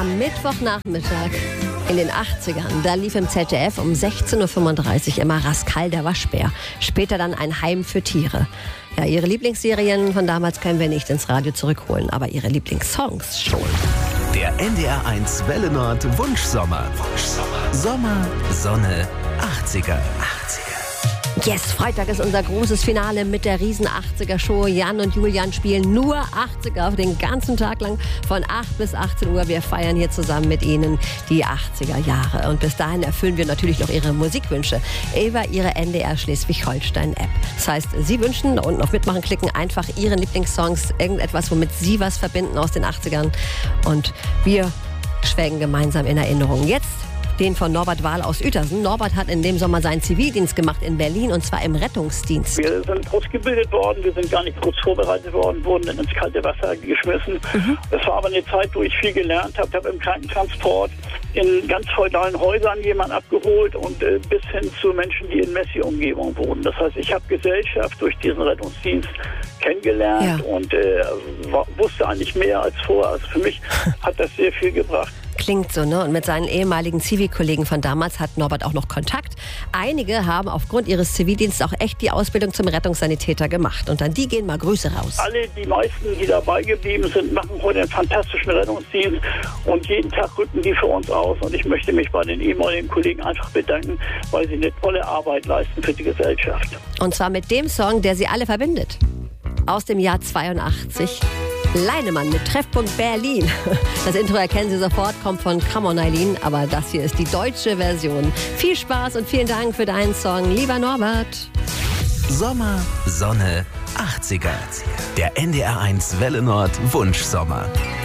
Am Mittwochnachmittag in den 80ern, da lief im ZDF um 16.35 Uhr immer Rascal der Waschbär. Später dann ein Heim für Tiere. Ja, ihre Lieblingsserien von damals können wir nicht ins Radio zurückholen, aber ihre Lieblingssongs schon. Der NDR1 Welle Nord Wunschsommer. Sommer, Sonne, 80er. Yes, Freitag ist unser großes Finale mit der riesen 80er-Show. Jan und Julian spielen nur 80er auf den ganzen Tag lang von 8 bis 18 Uhr. Wir feiern hier zusammen mit Ihnen die 80er Jahre. Und bis dahin erfüllen wir natürlich noch Ihre Musikwünsche über Ihre NDR Schleswig-Holstein-App. Das heißt, Sie wünschen, da unten auf Mitmachen klicken, einfach Ihren Lieblingssongs, irgendetwas, womit Sie was verbinden aus den 80ern. Und wir schwelgen gemeinsam in Erinnerung. Jetzt den von Norbert Wahl aus Uetersen. Norbert hat in dem Sommer seinen Zivildienst gemacht in Berlin, und zwar im Rettungsdienst. Wir sind ausgebildet worden, wir sind gar nicht kurz vorbereitet worden, wurden dann ins kalte Wasser geschmissen. Das war aber eine Zeit, wo ich viel gelernt habe. Ich habe im Krankentransport in ganz feudalen Häusern jemanden abgeholt und bis hin zu Menschen, die in Messi-Umgebung wohnen. Das heißt, ich habe Gesellschaft durch diesen Rettungsdienst kennengelernt und wusste eigentlich mehr als vorher. Also für mich hat das sehr viel gebracht. Klingt so, ne? Und mit seinen ehemaligen Zivilkollegen von damals hat Norbert auch noch Kontakt. Einige haben aufgrund ihres Zivildienstes auch echt die Ausbildung zum Rettungssanitäter gemacht. Und an die gehen mal Grüße raus. Die meisten, die dabei geblieben sind, machen heute einen fantastischen Rettungsdienst. Und jeden Tag rücken die für uns aus. Und ich möchte mich bei den ehemaligen Kollegen einfach bedanken, weil sie eine tolle Arbeit leisten für die Gesellschaft. Und zwar mit dem Song, der sie alle verbindet. Aus dem Jahr 82. Leinemann mit Treffpunkt Berlin. Das Intro erkennen Sie sofort, kommt von Come On Eileen, aber das hier ist die deutsche Version. Viel Spaß und vielen Dank für deinen Song, lieber Norbert. Sommer, Sonne, 80er. Der NDR1 Welle Nord Wunschsommer.